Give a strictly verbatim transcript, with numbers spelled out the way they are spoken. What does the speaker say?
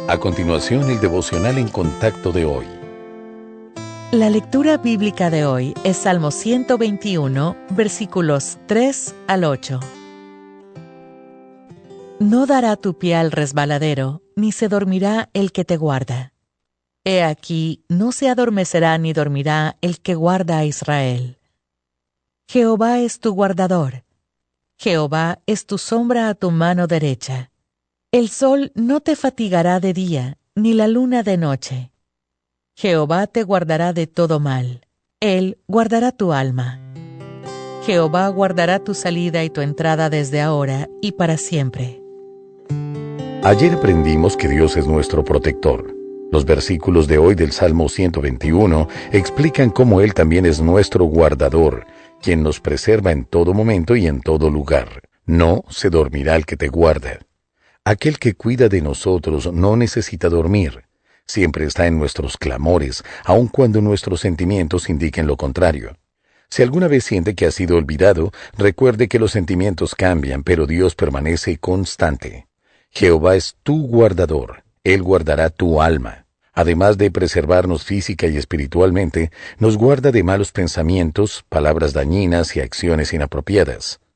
A continuación, el devocional en contacto de hoy. La lectura bíblica de hoy es Salmo ciento veintiuno, versículos tres al ocho. No dará tu pie al resbaladero, ni se dormirá el que te guarda. He aquí, no se adormecerá ni dormirá el que guarda a Israel. Jehová es tu guardador. Jehová es tu sombra a tu mano derecha. El sol no te fatigará de día, ni la luna de noche. Jehová te guardará de todo mal. Él guardará tu alma. Jehová guardará tu salida y tu entrada desde ahora y para siempre. Ayer aprendimos que Dios es nuestro protector. Los versículos de hoy del Salmo ciento veintiuno explican cómo Él también es nuestro guardador, quien nos preserva en todo momento y en todo lugar. No se dormirá el que te guarda. Aquel que cuida de nosotros no necesita dormir. Siempre está en nuestros clamores, aun cuando nuestros sentimientos indiquen lo contrario. Si alguna vez siente que ha sido olvidado, recuerde que los sentimientos cambian, pero Dios permanece constante. Jehová es tu guardador. Él guardará tu alma. Además de preservarnos física y espiritualmente, nos guarda de malos pensamientos, palabras dañinas y acciones inapropiadas.